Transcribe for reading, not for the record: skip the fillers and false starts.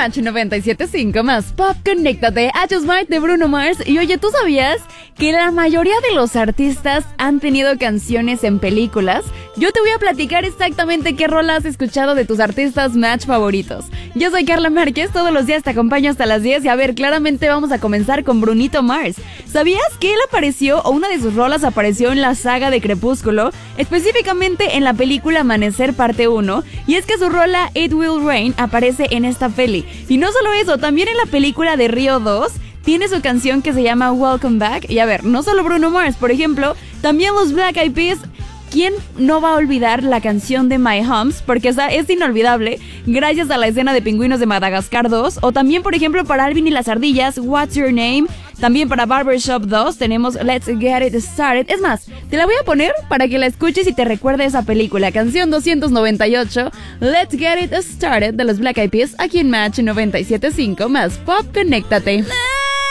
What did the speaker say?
Match 97.5 más Pop, conéctate a Just Might de Bruno Mars. Y oye, ¿tú sabías que la mayoría de los artistas han tenido canciones en películas? Yo te voy a platicar exactamente qué rola has escuchado de tus artistas Match favoritos. Yo soy Carla Márquez, todos los días te acompaño hasta las 10 y a ver, claramente vamos a comenzar con Brunito Mars. ¿Sabías que él apareció, o una de sus rolas apareció en la saga de Crepúsculo, específicamente en la película Amanecer parte 1? Y es que su rola It Will Rain aparece en esta peli. Y no solo eso, también en la película de Río 2 tiene su canción que se llama Welcome Back. Y a ver, no solo Bruno Mars, por ejemplo, también los Black Eyed Peas. ¿Quién no va a olvidar la canción de My Humps? Porque es inolvidable, gracias a la escena de Pingüinos de Madagascar 2. O también, por ejemplo, para Alvin y las Ardillas, What's Your Name. También para Barbershop 2 tenemos Let's Get It Started. Es más, te la voy a poner para que la escuches y te recuerde esa película. Canción 298, Let's Get It Started de los Black Eyed Peas, aquí en Match 97.5 más Pop, conéctate.